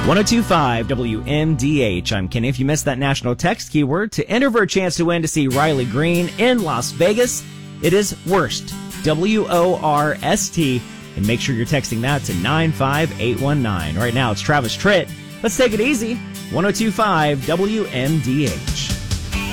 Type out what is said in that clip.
1025 WMDH. I'm Kenny. If you missed that national text keyword, to enter for a chance to win to see Riley Green in Las Vegas, it is WORST, WORST, and make sure you're texting that to 95819. Right now, it's Travis Tritt. Let's take it easy. 1025 WMDH.